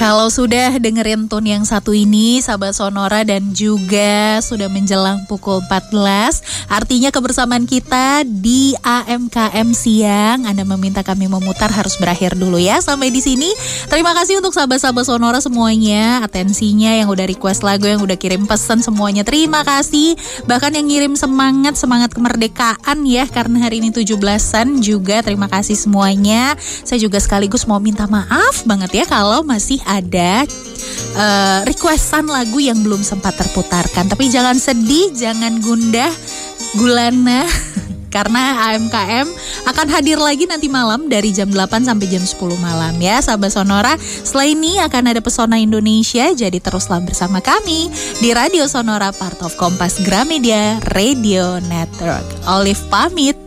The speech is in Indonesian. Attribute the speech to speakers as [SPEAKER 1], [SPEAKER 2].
[SPEAKER 1] Kalau sudah dengerin tune yang satu ini, sahabat Sonora, dan juga sudah menjelang pukul 14, artinya kebersamaan kita di AMKM Siang, Anda meminta kami memutar harus berakhir dulu ya. Sampai di sini. Terima kasih untuk sahabat-sahabat Sonora semuanya, atensinya yang udah request lagu, yang udah kirim pesan semuanya. Terima kasih. Bahkan yang ngirim semangat kemerdekaan ya, karena hari ini 17-an juga. Terima kasih semuanya. Saya juga sekaligus mau minta maaf banget ya kalau masih ada requestan lagu yang belum sempat terputarkan. Tapi jangan sedih, jangan gundah gulana karena AMKM akan hadir lagi nanti malam dari jam 8 sampai jam 10 malam ya sahabat Sonora. Setelah ini akan ada Pesona Indonesia, jadi teruslah bersama kami di Radio Sonora, part of Kompas Gramedia Radio Network. Olive pamit.